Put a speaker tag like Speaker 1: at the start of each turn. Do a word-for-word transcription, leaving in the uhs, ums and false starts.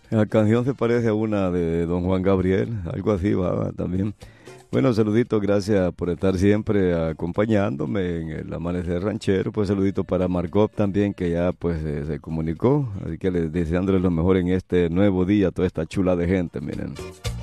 Speaker 1: La canción se parece a una de Don Juan Gabriel, algo así va, va, también. Bueno, saludito, gracias por estar siempre acompañándome en el Amanecer Ranchero. Pues saludito para Margot también, que ya pues eh, se comunicó. Así que les deseándole lo mejor en este nuevo día, toda esta chula de gente, miren.